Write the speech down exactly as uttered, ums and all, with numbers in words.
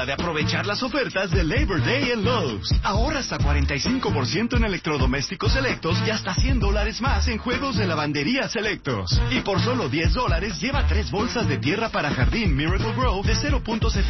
hora de aprovechar las ofertas de Labor Day en Lowe's. Ahorra hasta cuarenta y cinco por ciento en electrodomésticos selectos y hasta cien dólares más en juegos de lavandería selectos. Y por solo diez dólares lleva tres bolsas de tierra para jardín Miracle Grow de cero punto